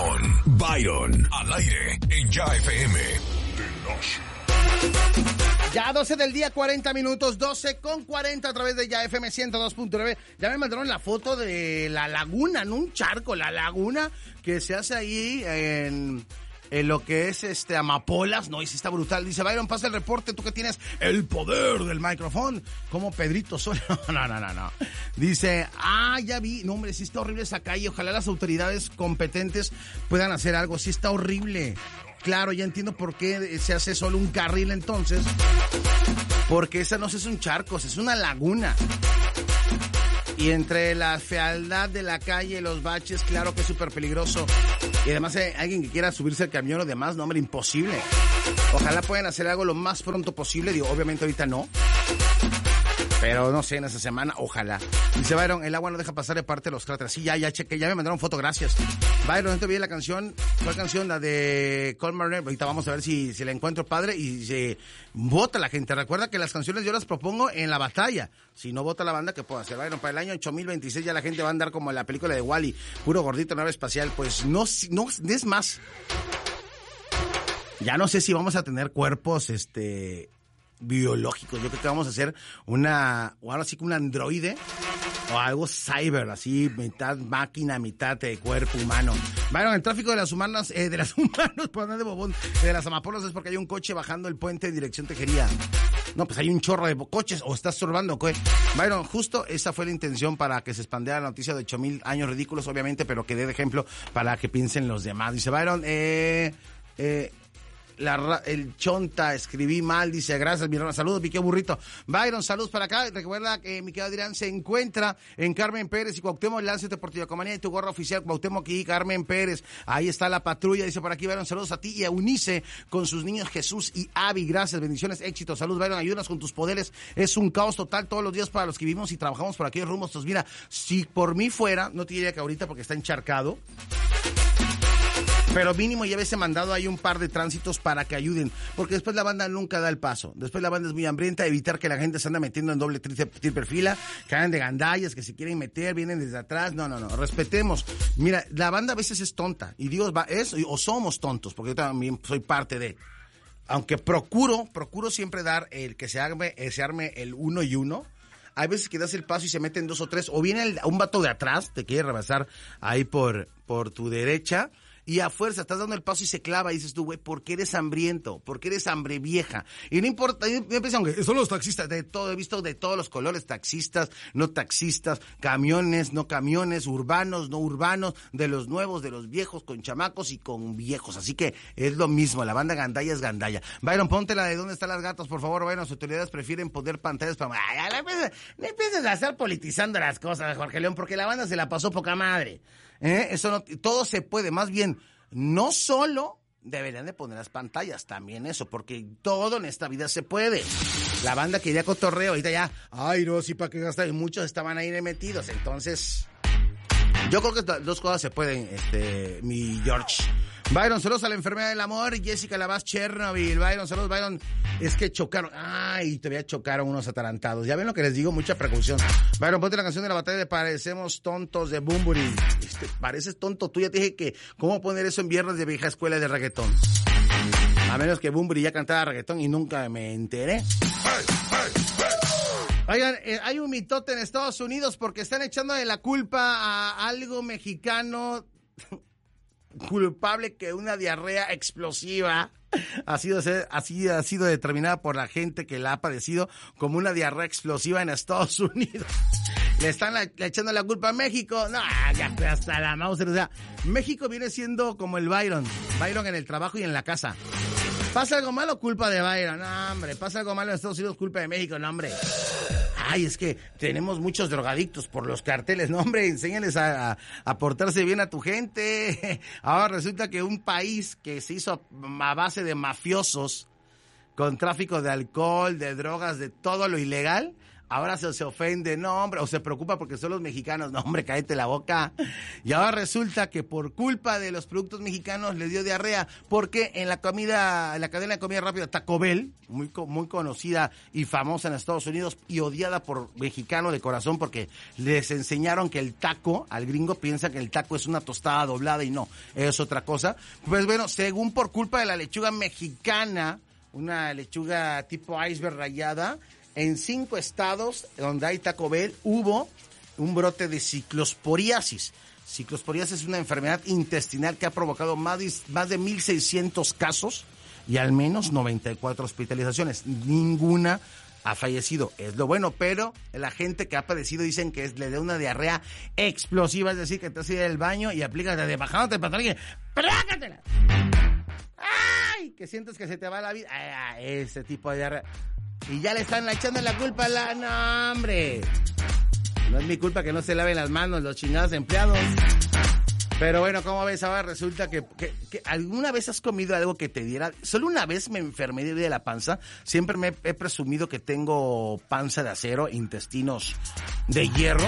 con Byron al aire en Ya FM. Ya 12 del día, 40 minutos, 12:40 a través de Ya FM 102.9. Ya me mandaron la foto de la laguna, no un charco, la laguna que se hace ahí en lo que es Amapolas, no, y sí está brutal. Dice, Byron, pasa el reporte, tú que tienes el poder del micrófono, como Pedrito Sola. No. Dice, ya vi, no hombre, sí está horrible esa calle, ojalá las autoridades competentes puedan hacer algo, sí está horrible. Claro, ya entiendo por qué se hace solo un carril entonces, porque esa no es un charco, es una laguna. Y entre la fealdad de la calle, los baches, claro que es súper peligroso. Y además alguien que quiera subirse al camión o demás, no hombre, imposible. Ojalá puedan hacer algo lo más pronto posible, digo, obviamente ahorita no. Pero no sé, en esa semana, ojalá. Dice Byron, el agua no deja pasar de parte de los cráteres. Sí, ya chequé, ya me mandaron foto, gracias. Byron, no te vi la canción. ¿Cuál canción? La de Cole Marner. Ahorita vamos a ver si la encuentro, padre. Y se vota la gente. Recuerda que las canciones yo las propongo en la batalla. Si no vota la banda, ¿qué puedo hacer? Byron, para el año 8026 ya la gente va a andar como en la película de Wall-E. Puro gordito, nave espacial. Pues no es más. Ya no sé si vamos a tener cuerpos, biológicos. Yo creo que vamos a hacer o algo así como un androide o algo cyber, así mitad máquina, mitad cuerpo humano. Bueno, el tráfico de las humanas, por andar de bobón, de las Amapolas es porque hay un coche bajando el puente en dirección Tejería. No, pues hay un chorro de coches, o estás sorbando, ¿qué? Bueno, justo esa fue la intención para que se expandiera la noticia de 8,000 años ridículos, obviamente, pero que dé de ejemplo para que piensen los demás. Dice Byron, el Chonta, escribí mal, dice, gracias, mi hermano, saludos, mi querido burrito. Byron, saludos para acá, recuerda que mi querido Adrián se encuentra en Carmen Pérez y Cuauhtémoc, Lánzate por Tillacomanía y tu gorra oficial, Cuauhtémoc y Carmen Pérez, ahí está la patrulla, dice por aquí, Byron, saludos a ti y a Unice con sus niños Jesús y Abby, gracias, bendiciones, éxitos, saludos, Byron, ayúdanos con tus poderes, es un caos total todos los días para los que vivimos y trabajamos por aquellos rumbos, entonces mira, si por mí fuera, no te diría que ahorita porque está encharcado, pero mínimo ya hubiese mandado ahí un par de tránsitos para que ayuden, porque después la banda nunca da el paso. Después la banda es muy hambrienta, evitar que la gente se anda metiendo en doble, triple fila, que hagan de gandallas, que se quieren meter, vienen desde atrás. No, respetemos. Mira, la banda a veces es tonta, y digo, o somos tontos, porque yo también soy parte de. Aunque procuro siempre dar el que se arme el uno y uno. Hay veces que das el paso y se meten dos o tres, o viene un vato de atrás, te quiere rebasar ahí por tu derecha, y a fuerza estás dando el paso y se clava y dices tú, güey, ¿por qué eres hambriento? ¿Por qué eres hambre vieja? Y no importa, yo pienso que son los taxistas, de todo, he visto de todos los colores, taxistas, no taxistas, camiones, no camiones, urbanos, no urbanos, de los nuevos, de los viejos, con chamacos y con viejos, así que es lo mismo, la banda gandalla es gandalla. Byron, ponte la de ¿Dónde están las gatas? Por favor, Byron, las autoridades prefieren poner pantallas para... No empieces a estar politizando las cosas, Jorge León, porque la banda se la pasó poca madre. Eso no, todo se puede, más bien, no solo deberían de poner las pantallas, también eso, porque todo en esta vida se puede. La banda quería cotorreo, ahorita ya, ay no, sí, para qué gastar, y muchos estaban ahí metidos, entonces, yo creo que dos cosas se pueden, mi George. Byron, saludos a la enfermedad del amor, Jessica Lavaz, Chernobyl. Byron, saludos, Byron. Es que chocaron, todavía chocaron unos atarantados. Ya ven lo que les digo, mucha precaución. Byron, ponte la canción de la batalla de Parecemos Tontos de Bunbury. Pareces tonto, tú ya te dije que, ¿cómo poner eso en viernes de vieja escuela de reggaetón? A menos que Bunbury ya cantaba reggaetón y nunca me enteré. Oigan, hay un mitote en Estados Unidos porque están echando de la culpa a algo mexicano culpable que una diarrea explosiva ha sido determinada por la gente que la ha padecido como una diarrea explosiva en Estados Unidos. Le están echando la culpa a México. No, ya hasta la mouse. O sea, México viene siendo como el Byron en el trabajo y en la casa. Pasa algo malo, culpa de Byron. No, hombre, pasa algo malo en Estados Unidos, culpa de México. No, hombre. Ay, es que tenemos muchos drogadictos por los carteles. No, hombre, enséñales a portarse bien a tu gente. Ahora resulta que un país que se hizo a base de mafiosos, con tráfico de alcohol, de drogas, de todo lo ilegal, ahora se ofende, no, hombre, o se preocupa porque son los mexicanos, no, hombre, cállate la boca. Y ahora resulta que por culpa de los productos mexicanos les dio diarrea, porque en la cadena de comida rápida Taco Bell, muy conocida y famosa en Estados Unidos y odiada por mexicano de corazón, porque les enseñaron que el taco, al gringo piensa que el taco es una tostada doblada y no, es otra cosa. Pues bueno, según por culpa de la lechuga mexicana, una lechuga tipo iceberg rayada, en 5 estados donde hay Taco Bell hubo un brote de ciclosporiasis. Ciclosporiasis es una enfermedad intestinal que ha provocado más de 1,600 casos y al menos 94 hospitalizaciones. Ninguna ha fallecido, es lo bueno, pero la gente que ha padecido dicen que le da una diarrea explosiva, es decir, que te hace ir al baño y aplicas de bajándote el pantalón y ¡prácatela! ¡Ay! Que sientes que se te va la vida. Ese tipo de diarrea. Y ya le están echando la culpa a No, hombre. No es mi culpa que no se laven las manos los chingados empleados. Pero bueno, ¿cómo ves? Ahora resulta que ¿alguna vez has comido algo que te diera? Solo una vez me enfermé de la panza. Siempre me he presumido que tengo panza de acero, intestinos de hierro.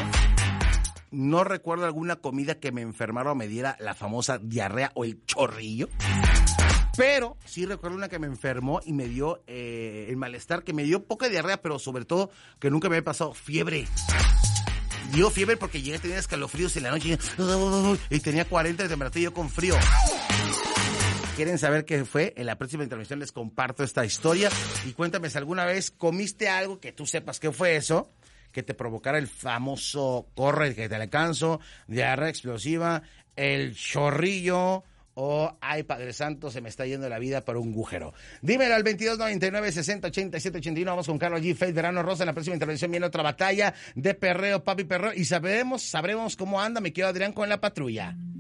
No recuerdo alguna comida que me enfermara o me diera la famosa diarrea o el chorrillo. Pero sí recuerdo una que me enfermó y me dio el malestar, que me dio poca diarrea, pero sobre todo que nunca me había pasado fiebre. Dio fiebre porque llegué a tener escalofríos en la noche y tenía 40 de temperatura y yo con frío. ¿Quieren saber qué fue? En la próxima intervención les comparto esta historia. Y cuéntame si alguna vez comiste algo que tú sepas qué fue eso, que te provocara el famoso corre, que te alcanzo, diarrea explosiva, el chorrillo, o ay, Padre Santo, se me está yendo la vida por un agujero. Dímelo al 2299 60 87 81. Vamos con Karol G, Faith, Verano Rosa. En la próxima intervención viene otra batalla de perreo, papi perreo. Y sabremos cómo anda mi querido Adrián con la patrulla.